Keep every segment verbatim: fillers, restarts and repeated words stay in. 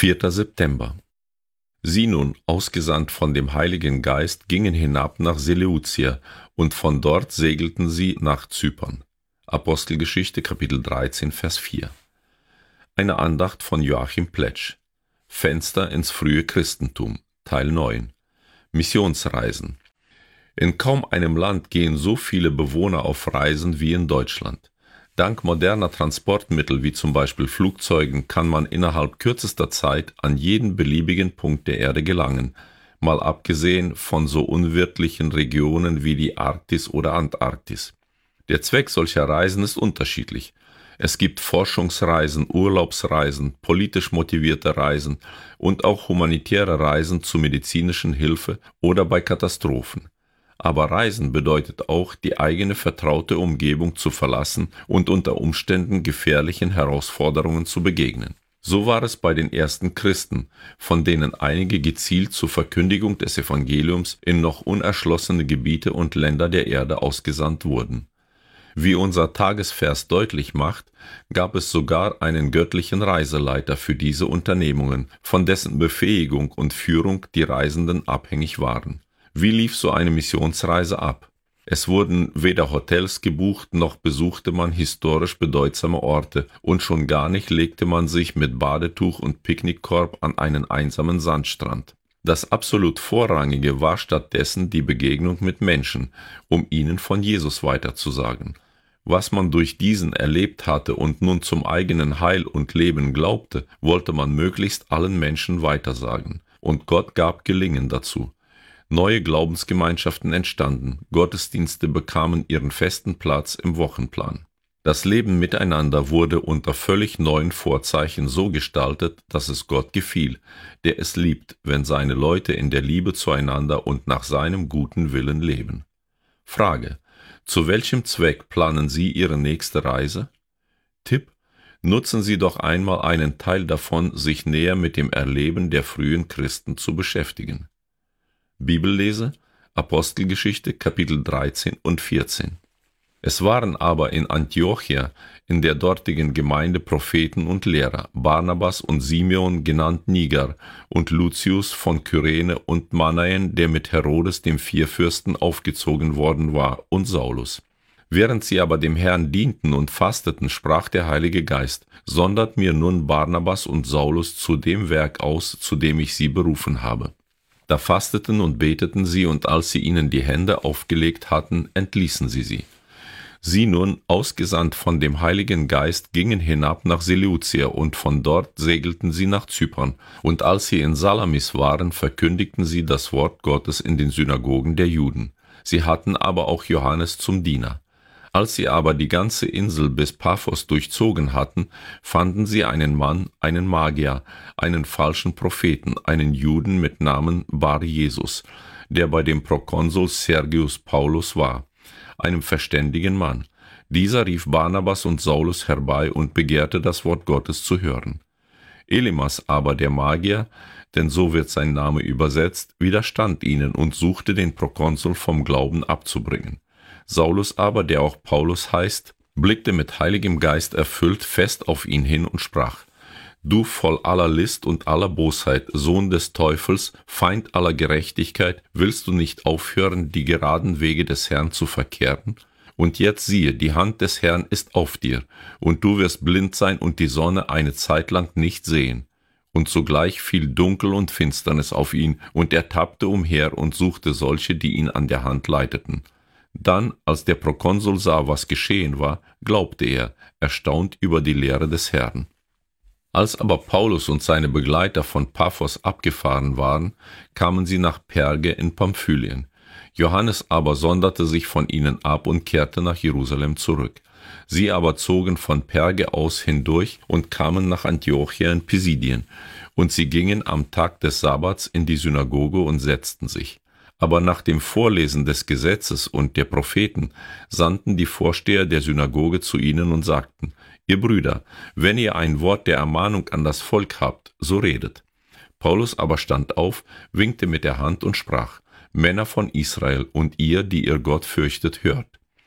vierter September. Sie nun, ausgesandt von dem Heiligen Geist, gingen hinab nach Seleucia, und von dort segelten sie nach Zypern. Apostelgeschichte, Kapitel dreizehn, Vers vier. Eine Andacht von Joachim Pletsch. Fenster ins frühe Christentum, Teil neun. Missionsreisen. In kaum einem Land gehen so viele Bewohner auf Reisen wie in Deutschland. Dank moderner Transportmittel wie zum Beispiel Flugzeugen kann man innerhalb kürzester Zeit an jeden beliebigen Punkt der Erde gelangen, mal abgesehen von so unwirtlichen Regionen wie die Arktis oder Antarktis. Der Zweck solcher Reisen ist unterschiedlich. Es gibt Forschungsreisen, Urlaubsreisen, politisch motivierte Reisen und auch humanitäre Reisen zur medizinischen Hilfe oder bei Katastrophen. Aber Reisen bedeutet auch, die eigene vertraute Umgebung zu verlassen und unter Umständen gefährlichen Herausforderungen zu begegnen. So war es bei den ersten Christen, von denen einige gezielt zur Verkündigung des Evangeliums in noch unerschlossene Gebiete und Länder der Erde ausgesandt wurden. Wie unser Tagesvers deutlich macht, gab es sogar einen göttlichen Reiseleiter für diese Unternehmungen, von dessen Befähigung und Führung die Reisenden abhängig waren. Wie lief so eine Missionsreise ab? Es wurden weder Hotels gebucht, noch besuchte man historisch bedeutsame Orte, und schon gar nicht legte man sich mit Badetuch und Picknickkorb an einen einsamen Sandstrand. Das absolut Vorrangige war stattdessen die Begegnung mit Menschen, um ihnen von Jesus weiterzusagen. Was man durch diesen erlebt hatte und nun zum eigenen Heil und Leben glaubte, wollte man möglichst allen Menschen weitersagen. Und Gott gab Gelingen dazu. Neue Glaubensgemeinschaften entstanden, Gottesdienste bekamen ihren festen Platz im Wochenplan. Das Leben miteinander wurde unter völlig neuen Vorzeichen so gestaltet, dass es Gott gefiel, der es liebt, wenn seine Leute in der Liebe zueinander und nach seinem guten Willen leben. Frage: Zu welchem Zweck planen Sie Ihre nächste Reise? Tipp: Nutzen Sie doch einmal einen Teil davon, sich näher mit dem Erleben der frühen Christen zu beschäftigen. Bibellese, Apostelgeschichte, Kapitel dreizehn und vierzehn. Es waren aber in Antiochia, in der dortigen Gemeinde, Propheten und Lehrer, Barnabas und Simeon, genannt Niger, und Lucius von Kyrene und Manaen, der mit Herodes dem Vierfürsten aufgezogen worden war, und Saulus. Während sie aber dem Herrn dienten und fasteten, sprach der Heilige Geist: Sondert mir nun Barnabas und Saulus zu dem Werk aus, zu dem ich sie berufen habe. Da fasteten und beteten sie, und als sie ihnen die Hände aufgelegt hatten, entließen sie sie. Sie nun, ausgesandt von dem Heiligen Geist, gingen hinab nach Seleucia, und von dort segelten sie nach Zypern. Und als sie in Salamis waren, verkündigten sie das Wort Gottes in den Synagogen der Juden. Sie hatten aber auch Johannes zum Diener. Als sie aber die ganze Insel bis Paphos durchzogen hatten, fanden sie einen Mann, einen Magier, einen falschen Propheten, einen Juden mit Namen Bar Jesus, der bei dem Prokonsul Sergius Paulus war, einem verständigen Mann. Dieser rief Barnabas und Saulus herbei und begehrte, das Wort Gottes zu hören. Elimas aber, der Magier, denn so wird sein Name übersetzt, widerstand ihnen und suchte den Prokonsul vom Glauben abzubringen. Saulus aber, der auch Paulus heißt, blickte mit Heiligem Geist erfüllt fest auf ihn hin und sprach: Du voll aller List und aller Bosheit, Sohn des Teufels, Feind aller Gerechtigkeit, willst du nicht aufhören, die geraden Wege des Herrn zu verkehren? Und jetzt siehe, die Hand des Herrn ist auf dir, und du wirst blind sein und die Sonne eine Zeit lang nicht sehen. Und sogleich fiel Dunkel und Finsternis auf ihn, und er tappte umher und suchte solche, die ihn an der Hand leiteten. Dann, als der Prokonsul sah, was geschehen war, glaubte er, erstaunt über die Lehre des Herrn. Als aber Paulus und seine Begleiter von Paphos abgefahren waren, kamen sie nach Perge in Pamphylien. Johannes aber sonderte sich von ihnen ab und kehrte nach Jerusalem zurück. Sie aber zogen von Perge aus hindurch und kamen nach Antiochia in Pisidien, und sie gingen am Tag des Sabbats in die Synagoge und setzten sich. Aber nach dem Vorlesen des Gesetzes und der Propheten sandten die Vorsteher der Synagoge zu ihnen und sagten: Ihr Brüder, wenn ihr ein Wort der Ermahnung an das Volk habt, so redet. Paulus aber stand auf, winkte mit der Hand und sprach: Männer von Israel und ihr, die ihr Gott fürchtet, hört.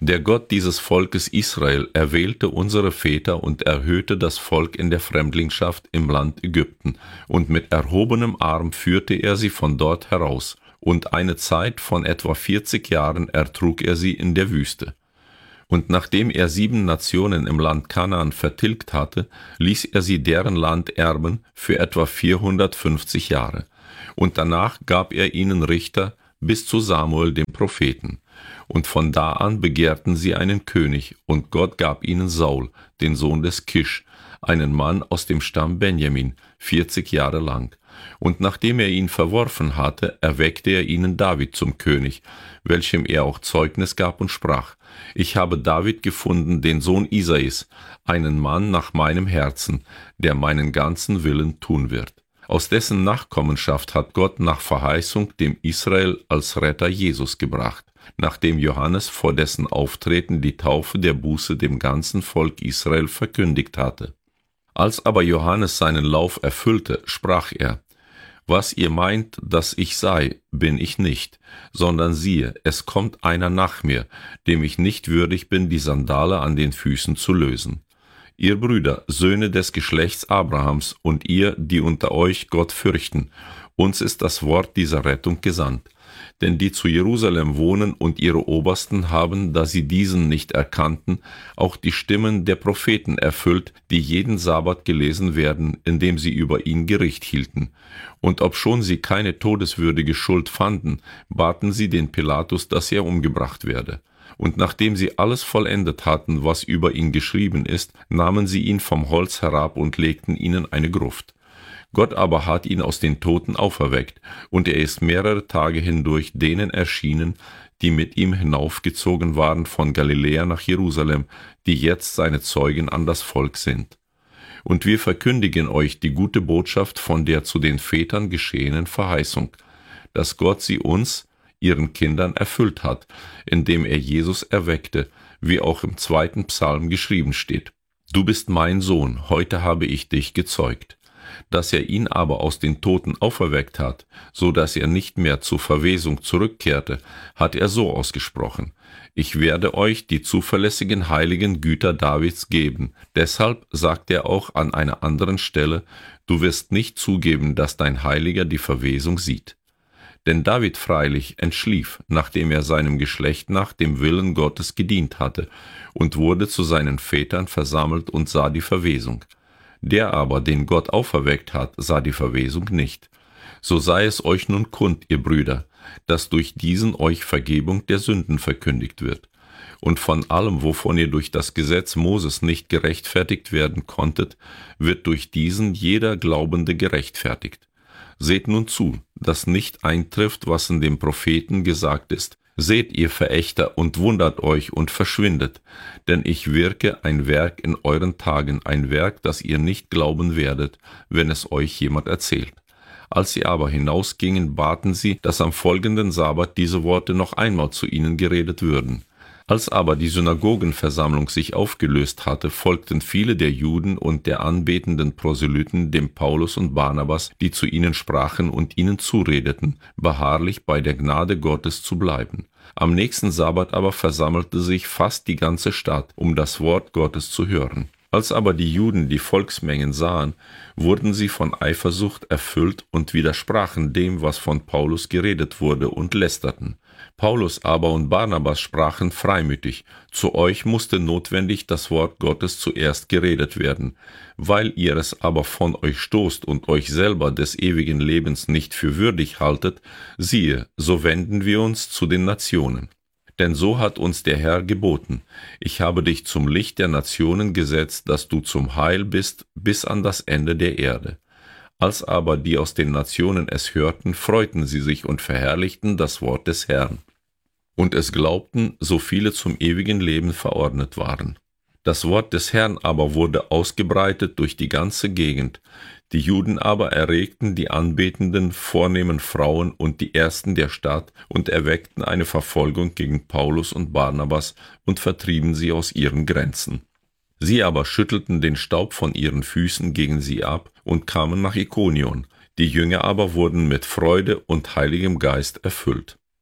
Der Gott dieses Volkes Israel erwählte unsere Väter und erhöhte das Volk in der Fremdlingschaft im Land Ägypten, und mit erhobenem Arm führte er sie von dort heraus, und eine Zeit von etwa vierzig Jahren ertrug er sie in der Wüste. Und nachdem er sieben Nationen im Land Kanaan vertilgt hatte, ließ er sie deren Land erben für etwa vierhundertfünfzig Jahre. Und danach gab er ihnen Richter bis zu Samuel dem Propheten. Und von da an begehrten sie einen König, und Gott gab ihnen Saul, den Sohn des Kisch, einen Mann aus dem Stamm Benjamin, vierzig Jahre lang. Und nachdem er ihn verworfen hatte, erweckte er ihnen David zum König, welchem er auch Zeugnis gab und sprach: Ich habe David gefunden, den Sohn Isais, einen Mann nach meinem Herzen, der meinen ganzen Willen tun wird. Aus dessen Nachkommenschaft hat Gott nach Verheißung dem Israel als Retter Jesus gebracht, nachdem Johannes vor dessen Auftreten die Taufe der Buße dem ganzen Volk Israel verkündigt hatte. Als aber Johannes seinen Lauf erfüllte, sprach er: Was ihr meint, dass ich sei, bin ich nicht, sondern siehe, es kommt einer nach mir, dem ich nicht würdig bin, die Sandale an den Füßen zu lösen. Ihr Brüder, Söhne des Geschlechts Abrahams, und ihr, die unter euch Gott fürchten, uns ist das Wort dieser Rettung gesandt. Denn die zu Jerusalem wohnen und ihre Obersten haben, da sie diesen nicht erkannten, auch die Stimmen der Propheten erfüllt, die jeden Sabbat gelesen werden, indem sie über ihn Gericht hielten. Und obschon sie keine todeswürdige Schuld fanden, baten sie den Pilatus, dass er umgebracht werde. Und nachdem sie alles vollendet hatten, was über ihn geschrieben ist, nahmen sie ihn vom Holz herab und legten ihn in eine Gruft. Gott aber hat ihn aus den Toten auferweckt, und er ist mehrere Tage hindurch denen erschienen, die mit ihm hinaufgezogen waren von Galiläa nach Jerusalem, die jetzt seine Zeugen an das Volk sind. Und wir verkündigen euch die gute Botschaft von der zu den Vätern geschehenen Verheißung, dass Gott sie uns, ihren Kindern, erfüllt hat, indem er Jesus erweckte, wie auch im zweiten Psalm geschrieben steht: Du bist mein Sohn, heute habe ich dich gezeugt. Dass er ihn aber aus den Toten auferweckt hat, so dass er nicht mehr zur Verwesung zurückkehrte, hat er so ausgesprochen: Ich werde euch die zuverlässigen heiligen Güter Davids geben. Deshalb sagt er auch an einer anderen Stelle: Du wirst nicht zugeben, dass dein Heiliger die Verwesung sieht. Denn David freilich entschlief, nachdem er seinem Geschlecht nach dem Willen Gottes gedient hatte, und wurde zu seinen Vätern versammelt und sah die Verwesung. Der aber, den Gott auferweckt hat, sah die Verwesung nicht. So sei es euch nun kund, ihr Brüder, dass durch diesen euch Vergebung der Sünden verkündigt wird. Und von allem, wovon ihr durch das Gesetz Moses nicht gerechtfertigt werden konntet, wird durch diesen jeder Glaubende gerechtfertigt. Seht nun zu, dass nicht eintrifft, was in dem Propheten gesagt ist: Seht, ihr Verächter, und wundert euch und verschwindet, denn ich wirke ein Werk in euren Tagen, ein Werk, das ihr nicht glauben werdet, wenn es euch jemand erzählt. Als sie aber hinausgingen, baten sie, dass am folgenden Sabbat diese Worte noch einmal zu ihnen geredet würden. Als aber die Synagogenversammlung sich aufgelöst hatte, folgten viele der Juden und der anbetenden Proselyten dem Paulus und Barnabas, die zu ihnen sprachen und ihnen zuredeten, beharrlich bei der Gnade Gottes zu bleiben. Am nächsten Sabbat aber versammelte sich fast die ganze Stadt, um das Wort Gottes zu hören. Als aber die Juden die Volksmengen sahen, wurden sie von Eifersucht erfüllt und widersprachen dem, was von Paulus geredet wurde, und lästerten. Paulus aber und Barnabas sprachen freimütig: Zu euch musste notwendig das Wort Gottes zuerst geredet werden. Weil ihr es aber von euch stoßt und euch selber des ewigen Lebens nicht für würdig haltet, siehe, so wenden wir uns zu den Nationen. Denn so hat uns der Herr geboten: Ich habe dich zum Licht der Nationen gesetzt, dass du zum Heil bist bis an das Ende der Erde. Als aber die aus den Nationen es hörten, freuten sie sich und verherrlichten das Wort des Herrn. Und es glaubten, so viele zum ewigen Leben verordnet waren. Das Wort des Herrn aber wurde ausgebreitet durch die ganze Gegend. Die Juden aber erregten die anbetenden, vornehmen Frauen und die Ersten der Stadt und erweckten eine Verfolgung gegen Paulus und Barnabas und vertrieben sie aus ihren Grenzen. Sie aber schüttelten den Staub von ihren Füßen gegen sie ab und kamen nach Ikonion. Die Jünger aber wurden mit Freude und Heiligem Geist erfüllt.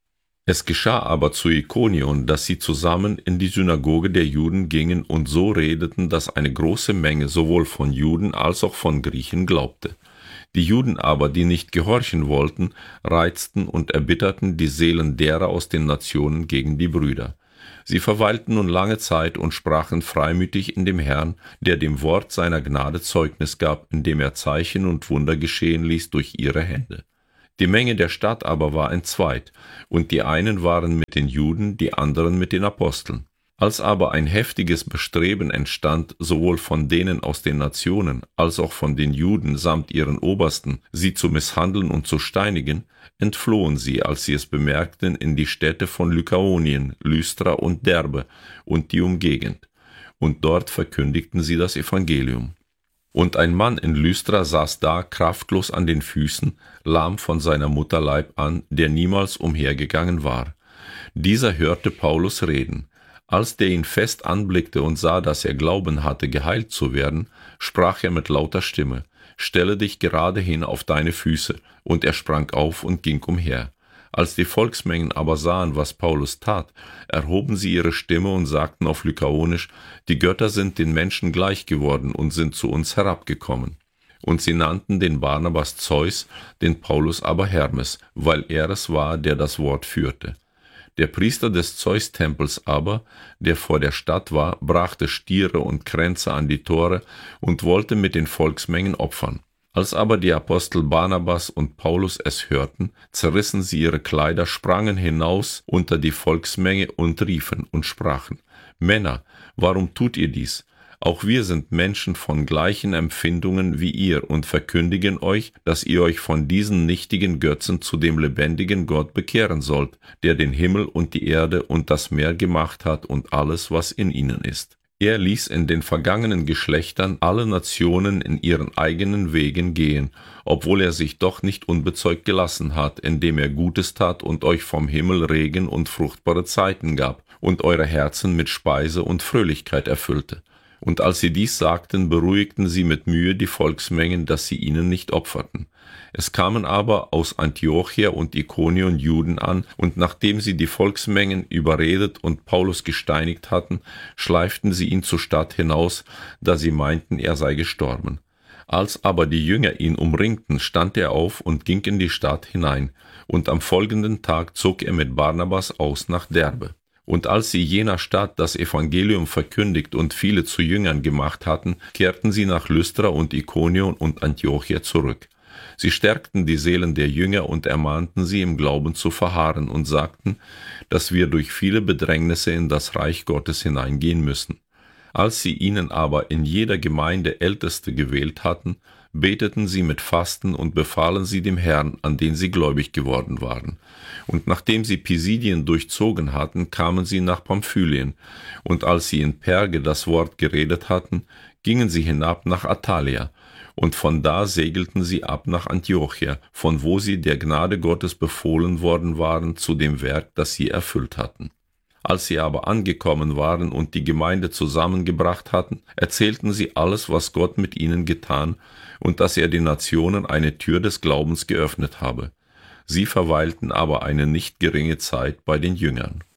Es geschah aber zu Ikonion, dass sie zusammen in die Synagoge der Juden gingen und so redeten, dass eine große Menge sowohl von Juden als auch von Griechen glaubte. Die Juden aber, die nicht gehorchen wollten, reizten und erbitterten die Seelen derer aus den Nationen gegen die Brüder. Sie verweilten nun lange Zeit und sprachen freimütig in dem Herrn, der dem Wort seiner Gnade Zeugnis gab, indem er Zeichen und Wunder geschehen ließ durch ihre Hände. Die Menge der Stadt aber war entzweit, und die einen waren mit den Juden, die anderen mit den Aposteln. Als aber ein heftiges Bestreben entstand, sowohl von denen aus den Nationen, als auch von den Juden samt ihren Obersten, sie zu misshandeln und zu steinigen, entflohen sie, als sie es bemerkten, in die Städte von Lykaonien, Lystra und Derbe und die Umgegend, und dort verkündigten sie das Evangelium. Und ein Mann in Lystra saß da, kraftlos an den Füßen, lahm von seiner Mutterleib an, der niemals umhergegangen war. Dieser hörte Paulus reden. Als der ihn fest anblickte und sah, dass er Glauben hatte, geheilt zu werden, sprach er mit lauter Stimme: »Stelle dich gerade hin auf deine Füße«, und er sprang auf und ging umher. Als die Volksmengen aber sahen, was Paulus tat, erhoben sie ihre Stimme und sagten auf Lykaonisch: »Die Götter sind den Menschen gleich geworden und sind zu uns herabgekommen.« Und sie nannten den Barnabas Zeus, den Paulus aber Hermes, weil er es war, der das Wort führte. Der Priester des Zeus-Tempels aber, der vor der Stadt war, brachte Stiere und Kränze an die Tore und wollte mit den Volksmengen opfern. Als aber die Apostel Barnabas und Paulus es hörten, zerrissen sie ihre Kleider, sprangen hinaus unter die Volksmenge und riefen und sprachen: »Männer, warum tut ihr dies? Auch wir sind Menschen von gleichen Empfindungen wie ihr und verkündigen euch, dass ihr euch von diesen nichtigen Götzen zu dem lebendigen Gott bekehren sollt, der den Himmel und die Erde und das Meer gemacht hat und alles, was in ihnen ist. Er ließ in den vergangenen Geschlechtern alle Nationen in ihren eigenen Wegen gehen, obwohl er sich doch nicht unbezeugt gelassen hat, indem er Gutes tat und euch vom Himmel Regen und fruchtbare Zeiten gab und eure Herzen mit Speise und Fröhlichkeit erfüllte. Und als sie dies sagten, beruhigten sie mit Mühe die Volksmengen, dass sie ihnen nicht opferten. Es kamen aber aus Antiochia und Ikonion Juden an, und nachdem sie die Volksmengen überredet und Paulus gesteinigt hatten, schleiften sie ihn zur Stadt hinaus, da sie meinten, er sei gestorben. Als aber die Jünger ihn umringten, stand er auf und ging in die Stadt hinein, und am folgenden Tag zog er mit Barnabas aus nach Derbe. Und als sie jener Stadt das Evangelium verkündigt und viele zu Jüngern gemacht hatten, kehrten sie nach Lystra und Ikonion und Antiochia zurück. Sie stärkten die Seelen der Jünger und ermahnten sie, im Glauben zu verharren, und sagten, dass wir durch viele Bedrängnisse in das Reich Gottes hineingehen müssen. Als sie ihnen aber in jeder Gemeinde Älteste gewählt hatten, beteten sie mit Fasten und befahlen sie dem Herrn, an den sie gläubig geworden waren. Und nachdem sie Pisidien durchzogen hatten, kamen sie nach Pamphylien, und als sie in Perge das Wort geredet hatten, gingen sie hinab nach Attalia, und von da segelten sie ab nach Antiochia, von wo sie der Gnade Gottes befohlen worden waren zu dem Werk, das sie erfüllt hatten. Als sie aber angekommen waren und die Gemeinde zusammengebracht hatten, erzählten sie alles, was Gott mit ihnen getan und dass er den Nationen eine Tür des Glaubens geöffnet habe. Sie verweilten aber eine nicht geringe Zeit bei den Jüngern.